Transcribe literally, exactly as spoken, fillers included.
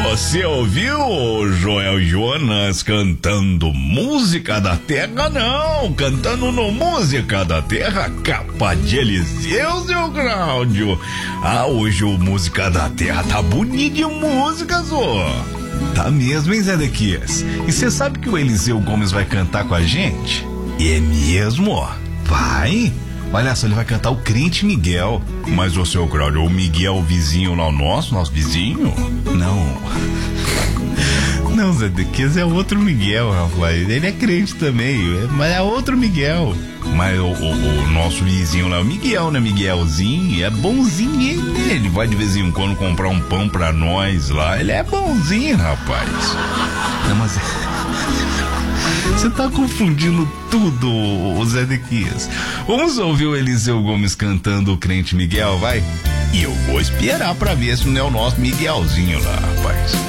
Você ouviu o Joel Jonas cantando Música da Terra? Não, cantando no Música da Terra, capa de Eliseu, seu Cláudio. Ah, hoje o Música da Terra tá bonito de músicas, ó. Tá mesmo, hein, Zé Dequias? E você sabe que o Eliseu Gomes vai cantar com a gente? É mesmo, ó. Vai? Olha só, ele vai cantar o Crente Miguel. Mas o seu Cláudio, o Miguel, o vizinho lá, o nosso, nosso vizinho? Não. Não, Zé Dequias, é outro Miguel, rapaz. Ele é crente também, mas é outro Miguel. Mas o, o, o nosso vizinho lá, o Miguel, né? Miguelzinho, é bonzinho ele. Ele vai de vez em quando comprar um pão pra nós lá. Ele é bonzinho, rapaz. Não, mas... Você tá confundindo tudo, o Zé Dequias. Vamos ouvir o Eliseu Gomes cantando o Crente Miguel, vai? E eu vou esperar pra ver se não é o nosso Miguelzinho lá, rapaz.